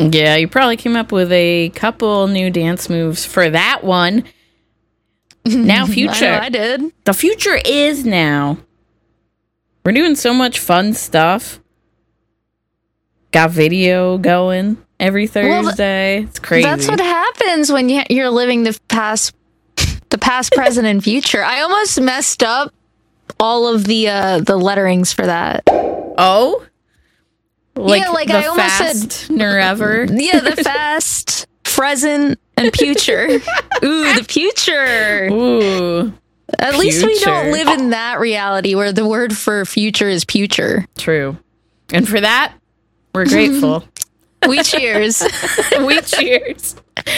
Yeah, you probably came up with a couple new dance moves for that one. Now, future. I did. The future is now. We're doing so much fun stuff. Got video going every Thursday. It's crazy. That's what happens when you're living the past, present, and future. I almost messed up all of the letterings for that. Oh? Like the I almost fast ever? Yeah, the fast, present, and future. Ooh, the future. Ooh. At least we don't live in that reality where the word for future is future. True. And for that, we're grateful. We cheers. We cheers.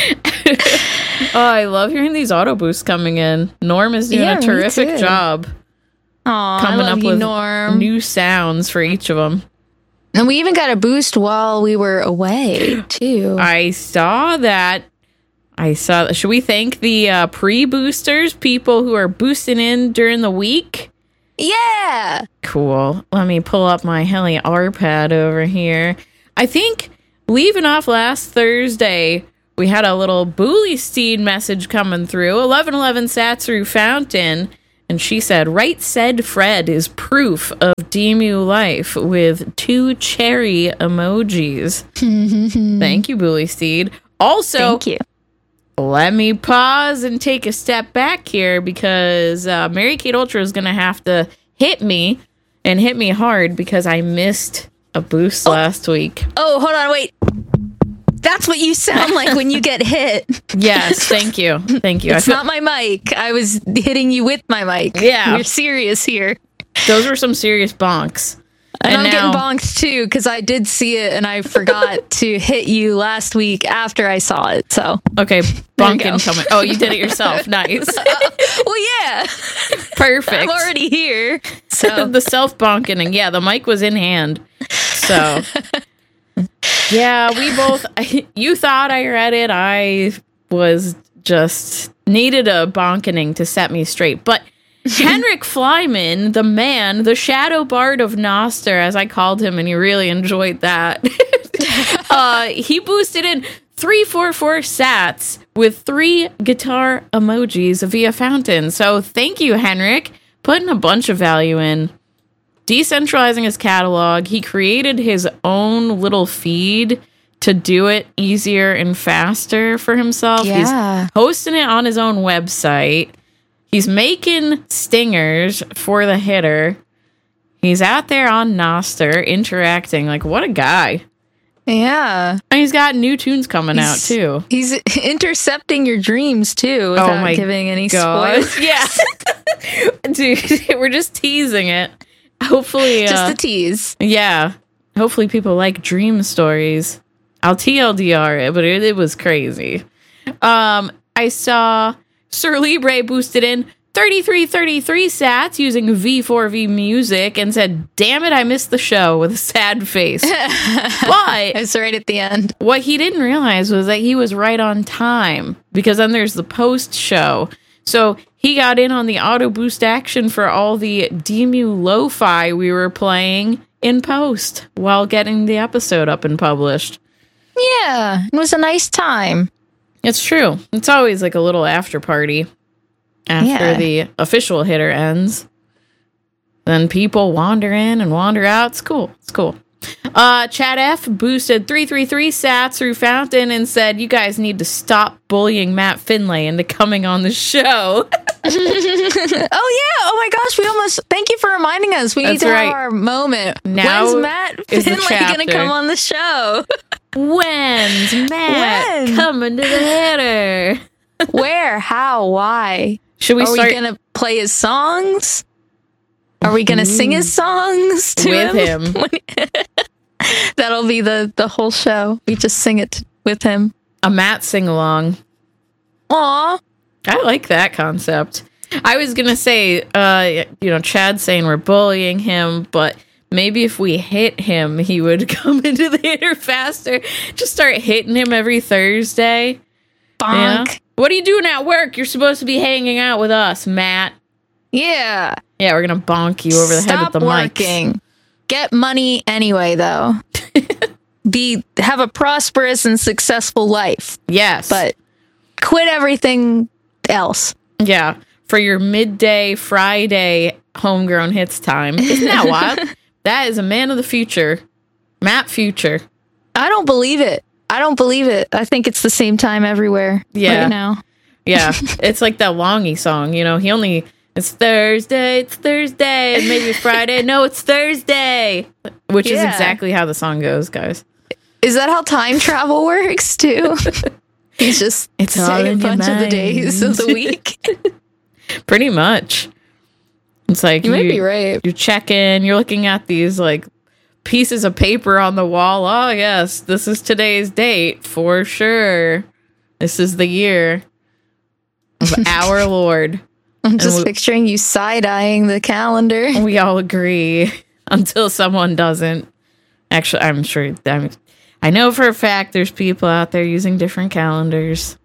Oh, I love hearing these auto boosts coming in. Norm is doing a terrific job. Coming up with new sounds for each of them. And we even got a boost while we were away, too. I saw that. Should we thank the pre-boosters, people who are boosting in during the week? Yeah. Cool. Let me pull up my Heli R-Pad over here. I think leaving off last Thursday, we had a little Bully Steed message coming through. 1111 sat through Fountain. And she said, right said Fred is proof of DMU life with 2 cherry emojis. Thank you, Bully Steed. Also, thank you. Let me pause and take a step back here because Mary Kate Ultra is going to have to hit me and hit me hard because I missed a boost last week. Oh, hold on, wait. That's what you sound like when you get hit. Yes, thank you. Thank you. It's not my mic. I was hitting you with my mic. Yeah. We're serious here. Those were some serious bonks. And I'm getting bonked too because I did see it and I forgot to hit you last week after I saw it. So okay, bonking coming. Oh, you did it yourself. Nice. Well, yeah. Perfect. I'm already here. So the self bonking, and yeah, the mic was in hand. So yeah, we both. You thought I read it. I was just needed a bonkening to set me straight, but. Henrik Flyman, the man, the shadow bard of Noster, as I called him, and he really enjoyed that. He boosted in 344 sats with 3 guitar emojis via Fountain. So thank you, Henrik, putting a bunch of value in. Decentralizing his catalog, he created his own little feed to do it easier and faster for himself. Yeah. He's hosting it on his own website. He's making stingers for the hitter. He's out there on Noster interacting. Like, what a guy. Yeah. And he's got new tunes coming out, too. He's intercepting your dreams, too, without giving any spoilers. Yeah. Dude, we're just teasing it. Hopefully. Just a tease. Yeah. Hopefully people like dream stories. I'll TLDR it, but it was crazy. I saw Sir Libre boosted in 3333 sats using V4V music and said, damn it, I missed the show with a sad face. But it's right at the end. What he didn't realize was that he was right on time because then there's the post show. So he got in on the auto boost action for all the DMU lo-fi we were playing in post while getting the episode up and published. Yeah, it was a nice time. It's true. It's always like a little after party after the official hitter ends. Then people wander in and wander out. It's cool. It's cool. Chad F boosted 333 sats through Fountain and said, you guys need to stop bullying Matt Finlay into coming on the show. Oh, yeah. Oh, my gosh. Thank you for reminding us. We need to have our moment. Now when's Matt Finlay going to come on the show? When's Matt coming to the hitter? Where? How? Why? Should we Are we going to play his songs? Are we going to sing his songs to him? That'll be the whole show. We just sing it with him. A Matt sing-along. Aw. I like that concept. I was going to say, Chad's saying we're bullying him, but maybe if we hit him, he would come into the hitter faster. Just start hitting him every Thursday. Bonk. Yeah? What are you doing at work? You're supposed to be hanging out with us, Matt. Yeah. Yeah, we're going to bonk you over the head with the mic. Get money anyway, though. have a prosperous and successful life, Yes. but quit everything else. Yeah. For your midday Friday homegrown hits time. Isn't that wild? That is a man of the future. Matt Future. I don't believe it. I think it's the same time everywhere right now. Yeah. It's like that Longy song, it's Thursday, and maybe Friday. No, it's Thursday. Which is exactly how the song goes, guys. Is that how time travel works too? He's just saying a bunch of the days of the week. Pretty much. It's like you might be right. You're checking, you're looking at these like pieces of paper on the wall. Oh yes, this is today's date for sure. This is the year of our Lord. I'm just picturing you side-eyeing the calendar. We all agree until someone doesn't. Actually, I'm sure. I know for a fact there's people out there using different calendars.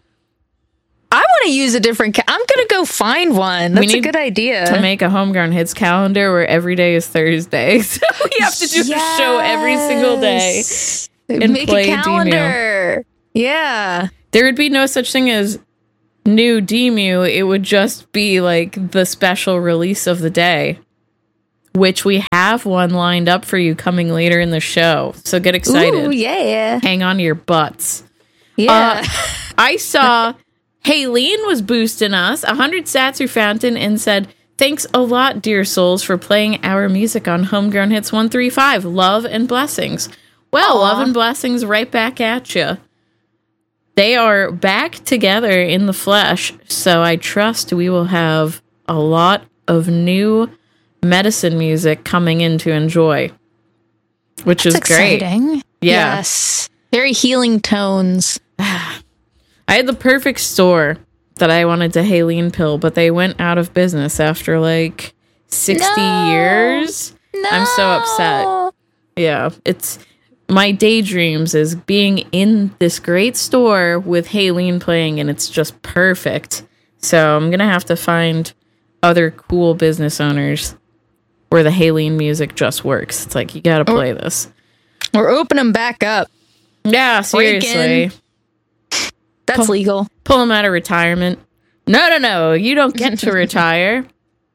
I want to use a different I'm going to go find one. That's a good idea. To make a Homegrown Hits calendar where every day is Thursday. So we have to do a show every single day. And make a calendar. Yeah. There would be no such thing as new Demu. It would just be like the special release of the day, which we have one lined up for you coming later in the show. So get excited. Ooh, yeah. Hang on to your butts. Yeah. I saw Haylene was boosting us 100 sats through Fountain and said, "Thanks a lot, dear souls, for playing our music on Homegrown Hits 135. Love and blessings." Well, love and blessings right back at you. They are back together in the flesh, so I trust we will have a lot of new medicine music coming in to enjoy, which is exciting. Great. Yeah. Yes. Very healing tones. I had the perfect store that I wanted to Haylene pill, but they went out of business after like 60 years. No. I'm so upset. Yeah, it's my daydreams is being in this great store with Haylene playing, and it's just perfect. So I'm gonna have to find other cool business owners where the Haylene music just works. It's like, you gotta play this. Or open them back up. Yeah, seriously. That's legal. Pull them out of retirement. No, you don't get to retire.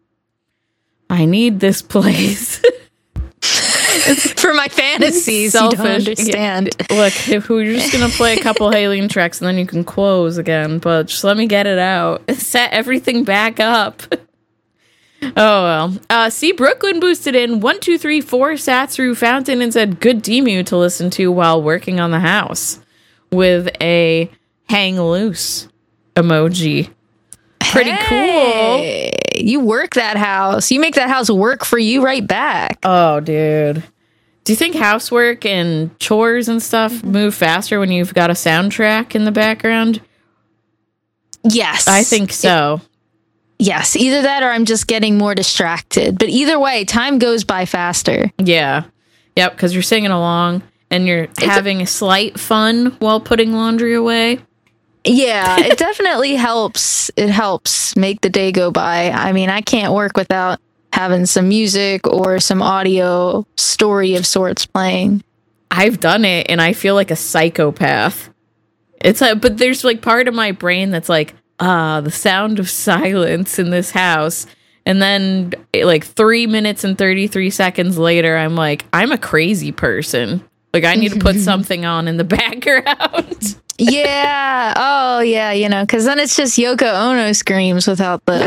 I need this place. For my fantasies, selfish. You don't understand. Yeah. Look, we're just going to play a couple Haylene tracks and then you can close again, but just let me get it out. Set everything back up. Oh, well. See, Brooklyn boosted in 1, 2, 3, 4 sats through Fountain and said, "Good Demu to listen to while working on the house," with a hang loose emoji. Pretty cool. You work that house. You make that house work for you right back. Oh, dude. Do you think housework and chores and stuff move faster when you've got a soundtrack in the background? Yes. I think so. Yes. Either that or I'm just getting more distracted. But either way, time goes by faster. Yeah. Yep, because you're singing along and you're having a slight fun while putting laundry away. Yeah, it definitely helps. It helps make the day go by. I mean, I can't work without having some music or some audio story of sorts playing. I've done it and I feel like a psychopath. It's like, but there's like part of my brain that's like, the sound of silence in this house. And then like 3 minutes and 33 seconds later, I'm like, I'm a crazy person. Like, I need to put something on in the background. Yeah. Oh, yeah. Because then it's just Yoko Ono screams without the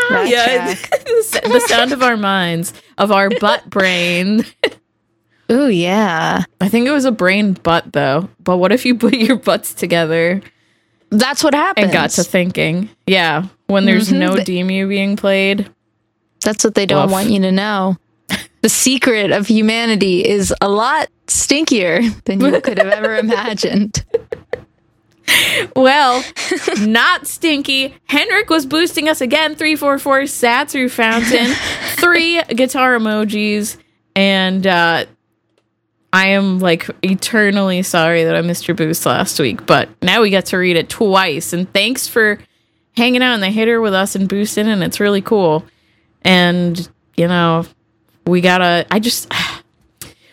the sound of our minds, of our butt brain. Ooh, yeah. I think it was a brain butt, though. But what if you put your butts together? That's what happens. And got to thinking. Yeah. When there's no Demu being played. That's what they don't want you to know. The secret of humanity is a lot stinkier than you could have ever imagined. Well, not stinky. Henrik was boosting us again. 344 sat through Fountain. 3 guitar emojis. And I am like eternally sorry that I missed your boost last week. But now we get to read it twice. And thanks for hanging out in the hitter with us and boosting. And it's really cool. And, we gotta,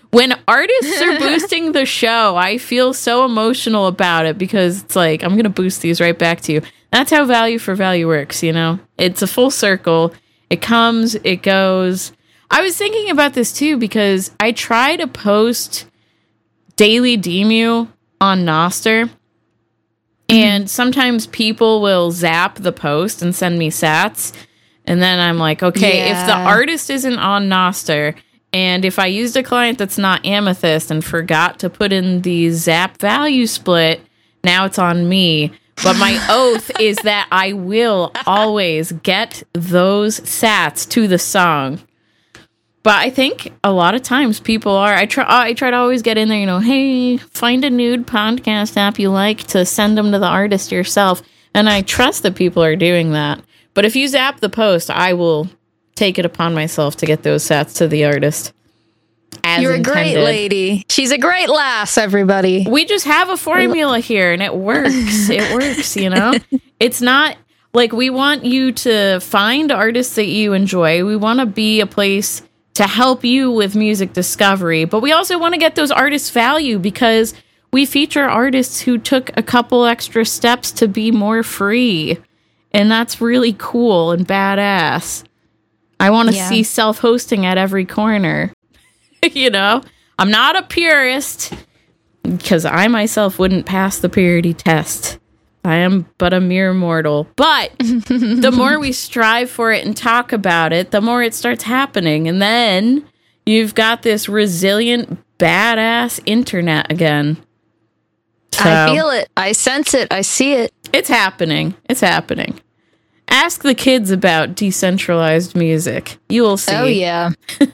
When artists are boosting the show, I feel so emotional about it because it's like, I'm going to boost these right back to you. That's how value for value works, you know? It's a full circle. It comes, it goes. I was thinking about this too because I try to post Daily Demu on Nostr, and sometimes people will zap the post and send me sats, and then I'm like, okay, if the artist isn't on Nostr, and if I used a client that's not Amethyst and forgot to put in the zap value split, now it's on me. But my oath is that I will always get those sats to the song. But I think a lot of times people are, I try to always get in there, you know, hey, find a nude podcast app you like to send them to the artist yourself. And I trust that people are doing that. But if you zap the post, I will take it upon myself to get those sats to the artist. You're intended. A great lady. She's a great lass, everybody. We just have a formula here, and it works. It works, you know? It's not like we want you to find artists that you enjoy. We want to be a place to help you with music discovery, but we also want to get those artists value because we feature artists who took a couple extra steps to be more free, and that's really cool and badass. I want to see self-hosting at every corner. You know, I'm not a purist because I myself wouldn't pass the purity test. I am but a mere mortal. But the more we strive for it and talk about it, the more it starts happening. And then you've got this resilient, badass internet again. So, I feel it. I sense it. I see it. It's happening. It's happening. Ask the kids about decentralized music. You will see. Oh, yeah.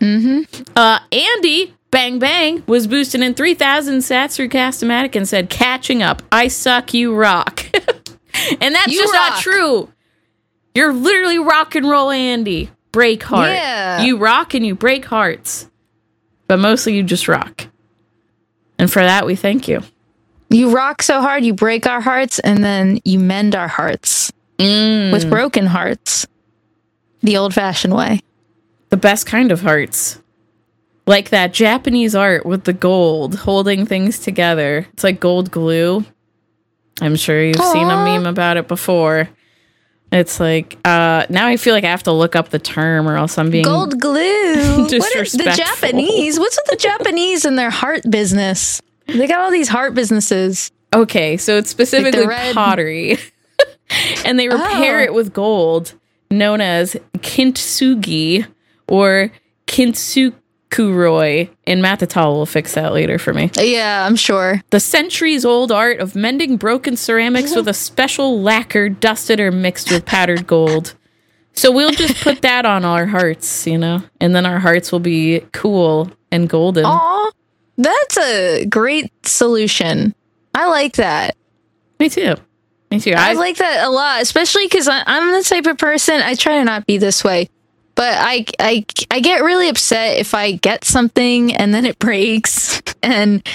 Andy, Bang Bang, was boosting in 3,000 sats through Cast-O-Matic and said, catching up. I suck, you rock. And that's just not true. You're literally rock and roll Andy. Break heart. Yeah. You rock and you break hearts. But mostly you just rock. And for that, we thank you. You rock so hard, you break our hearts, and then you mend our hearts. With broken hearts. The old-fashioned way. The best kind of hearts. Like that Japanese art with the gold holding things together. It's like gold glue. I'm sure you've seen a meme about it before. It's like, now I feel like I have to look up the term or else I'm being gold glue. disrespectful. The Japanese? What's with the Japanese and their heart business? They got all these heart businesses. Okay, so it's specifically like pottery. And they repair it with gold, known as kintsugi or kintsukuroi. And Matatal will fix that later for me. Yeah, I'm sure. The centuries-old art of mending broken ceramics with a special lacquer dusted or mixed with powdered gold. So we'll just put that on our hearts, you know? And then our hearts will be cool and golden. Aw, that's a great solution. I like that. Me too. I like that a lot, especially because I'm the type of person, I try to not be this way, but I get really upset if I get something and then it breaks, and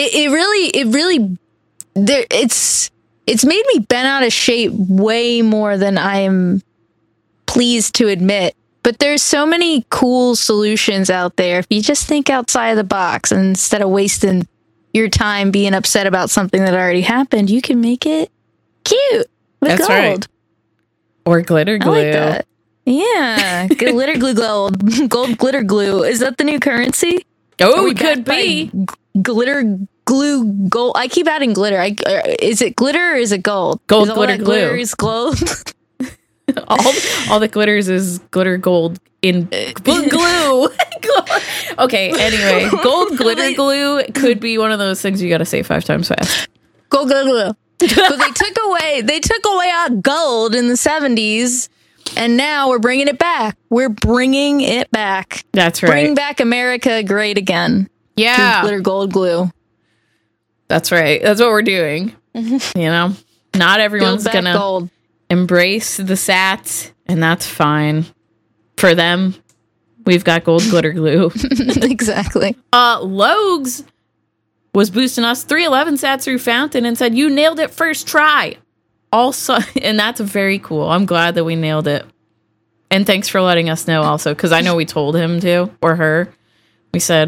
it's made me bent out of shape way more than I am pleased to admit. But there's so many cool solutions out there if you just think outside of the box, and instead of wasting your time being upset about something that already happened, you can make it cute with That's gold. Right. Or glitter glue. I like that. Yeah. Glitter glue gold. Gold glitter glue. Is that the new currency? Oh, it could be. Glitter glue gold. I keep adding glitter. Is it glitter or is it gold? Gold is glitter glue. Glitter is gold. all that glitters is glitter gold in glue. Okay, anyway. Gold glitter glue could be one of those things you gotta say 5 times fast. Gold glitter glue. But they took away our gold in the 70s, and now we're bringing it back. We're bringing it back. That's right. Bring back America great again. Yeah. Glitter gold glue. That's right. That's what we're doing. You know, not everyone's gonna gold. Embrace the sats, and that's fine. For them, we've got gold glitter glue. Exactly. Logs was boosting us 311 sats through Fountain and said, you nailed it first try. Also, and that's very cool. I'm glad that we nailed it. And thanks for letting us know also, because I know we told him to, or her. We said,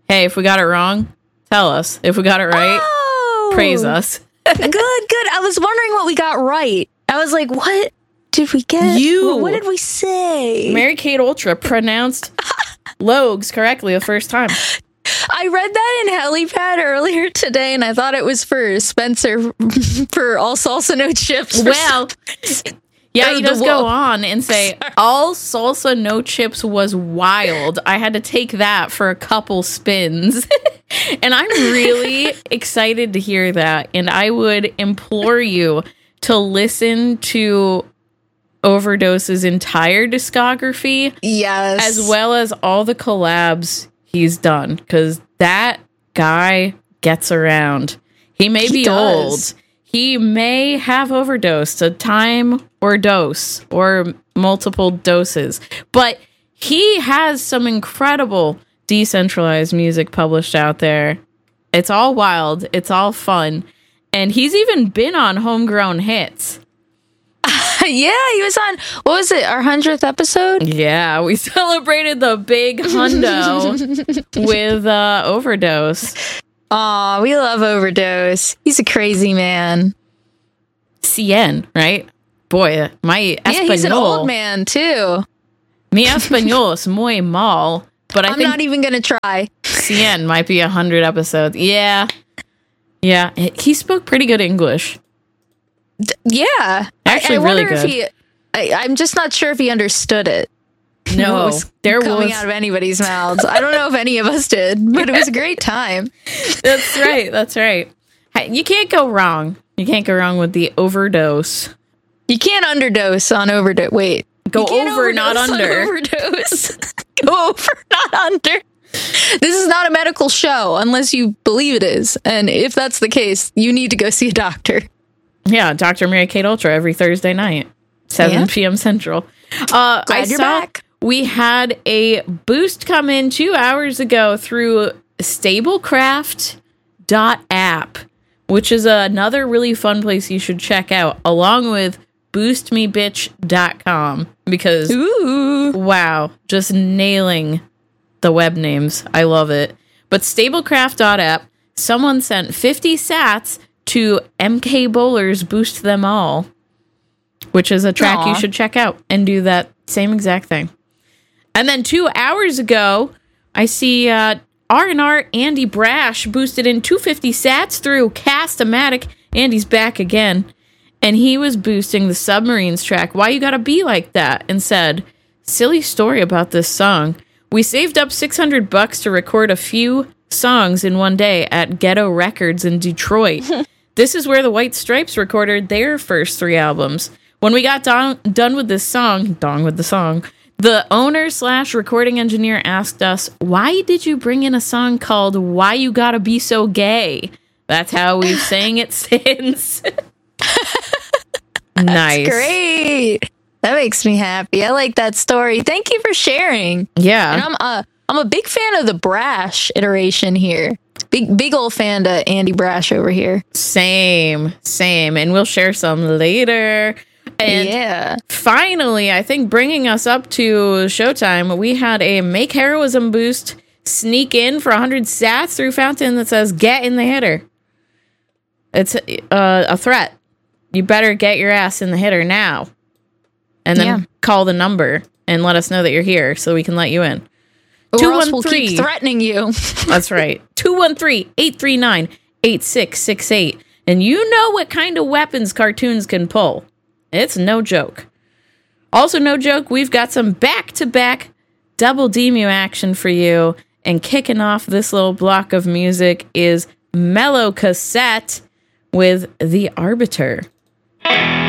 Hey, if we got it wrong, tell us. If we got it right, praise us. Good. I was wondering what we got right. I was like, what did we get? What did we say? Mary-Kate Ultra pronounced Logs correctly the first time. I read that in Helipad earlier today, and I thought it was for Spencer for all salsa no chips. Well, yeah, he does go on and say, all salsa no chips was wild. I had to take that for a couple spins. And I'm really excited to hear that. And I would implore you to listen to Overdose's entire discography. Yes. As well as all the collabs he's done. Because that guy gets around. He may be old. He may have overdosed a time or dose or multiple doses. But he has some incredible decentralized music published out there. It's all wild. It's all fun. And he's even been on Homegrown Hits. Yeah, he was on, what was it, our 100th episode? Yeah, we celebrated the big hundo with Overdose. Aw, we love Overdose. He's a crazy man. Cien, right? Boy, my español. Yeah, he's an old man, too. Mi español es muy mal. But I'm not even going to try. Cien might be 100 episodes. Yeah. Yeah. He spoke pretty good English. Yeah. Actually, I really wonder good. If I'm just not sure if he understood it. No. There coming out of anybody's mouths. I don't know if any of us did, but it was a great time. That's right. That's right. You can't go wrong. You can't go wrong with the Overdose. You can't underdose on overdose. Wait. Go over, not under. Overdose. Go over, not under. This is not a medical show unless you believe it is. And if that's the case, you need to go see a doctor. Yeah, Dr. Mary-Kate Ultra every Thursday night, 7 p.m. Central. Glad you're back. We had a boost come in 2 hours ago through stablecraft.app, which is another really fun place you should check out, along with boostmebitch.com, because wow, just nailing the web names. I love it. But stablecraft.app, someone sent 50 sats to MK Bowler's Boost Them All, which is a track you should check out and do that same exact thing. And then 2 hours ago, I see R&R Andy Brash boosted in 250 sats through Cast-O-Matic. Andy's back again. And he was boosting the Submarines track, Why You Gotta Be Like That, and said, silly story about this song. We saved up $600 to record a few songs in one day at Ghetto Records in Detroit. This is where the White Stripes recorded their first 3 albums. When we got done with this song, the owner/recording engineer asked us, why did you bring in a song called Why You Gotta Be So Gay? That's how we've sang it since. Nice. That's great. That makes me happy. I like that story. Thank you for sharing. Yeah. And I'm a big fan of the Brash iteration here. Big old fan to Andy Brash over here. Same. And we'll share some later. And yeah. Finally, I think bringing us up to showtime, we had a Make Heroism boost sneak in for 100 sats through Fountain that says, get in the hitter. It's a threat. You better get your ass in the hitter now. And then call the number and let us know that you're here so we can let you in. Or else we'll keep threatening you. That's right. 213-839-8668. And you know what kind of weapons cartoons can pull. It's no joke. Also, no joke, we've got some back-to-back double Demu action for you. And kicking off this little block of music is Mellow Cassette with The Arbiter.